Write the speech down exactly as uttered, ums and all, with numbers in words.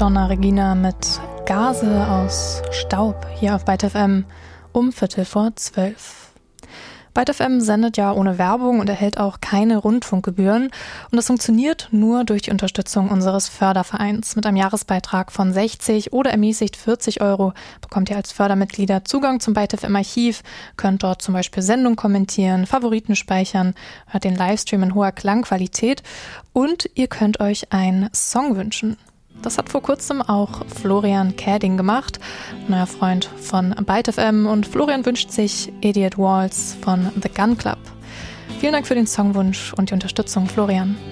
Madonna Regina mit Gase aus Staub hier auf Byte F M um Viertel vor zwölf. Byte F M sendet ja ohne Werbung und erhält auch keine Rundfunkgebühren. Und das funktioniert nur durch die Unterstützung unseres Fördervereins. Mit einem Jahresbeitrag von sechzig oder ermäßigt vierzig Euro bekommt ihr als Fördermitglieder Zugang zum Byte F M Archiv, könnt dort zum Beispiel Sendungen kommentieren, Favoriten speichern, hört den Livestream in hoher Klangqualität und ihr könnt euch einen Song wünschen. Das hat vor kurzem auch Florian Käding gemacht, neuer Freund von Byte F M, und Florian wünscht sich Idiot Waltz von The Gun Club. Vielen Dank für den Songwunsch und die Unterstützung, Florian.